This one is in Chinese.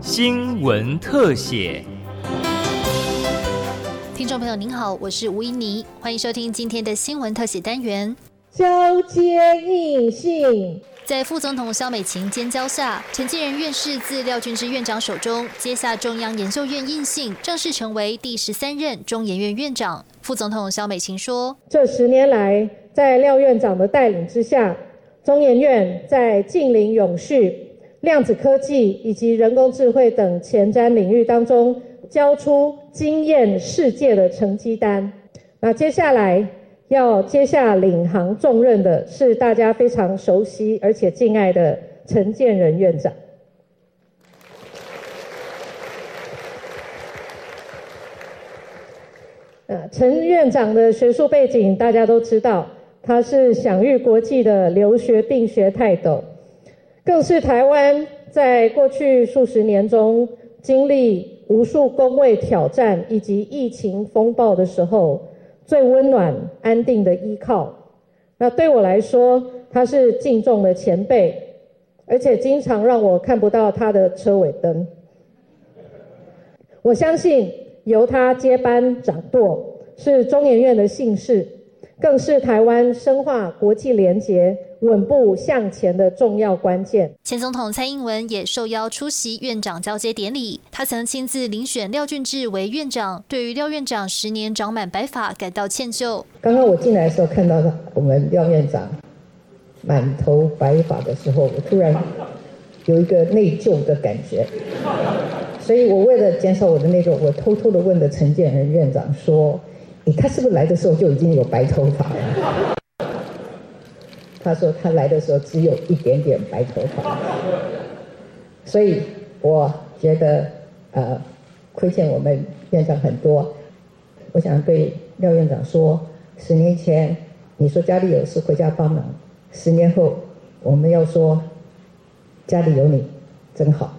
新闻特写。 听众朋友您好，我是吴怡妮，欢迎收听今天的新闻特写单元。 交接应信。 在副总统萧美琴监教下，陈建仁院士自廖俊之院长手中接下中央研究院印信，正式成为第13任中研院院长。副总统萧美琴说：“ 这10年来，在廖院长的带领之下，中研院在近邻永续、量子科技以及人工智慧等前瞻领域当中，交出惊艳世界的成绩单。那接下来要接下领航重任的是大家非常熟悉而且敬爱的陈建仁院长。陈院长的学术背景大家都知道，他是享誉国际的留学并学泰斗，更是台湾在过去数十年中经历无数公卫挑战以及疫情风暴的时候最温暖安定的依靠。那对我来说，他是敬重的前辈，而且经常让我看不到他的车尾灯。我相信由他接班掌舵，是中研院的幸事，更是台湾深化国际连结、稳步向前的重要关键。 前总统蔡英文也受邀出席院长交接典礼，他曾亲自遴选廖俊智为院长，对于廖院长10年长满白发感到歉疚。 刚刚我进来的时候看到我们廖院长满头白发的时候，我突然有一个内疚的感觉，所以我为了减少我的内疚，我偷偷的问了陈建仁院长说：“他是不是来的时候就已经有白头发了？”他说他来的时候只有一点点白头发，所以我觉得亏欠我们院长很多。我想对廖院长说，10年前你说家里有事回家帮忙，10年后我们要说家里有你真好。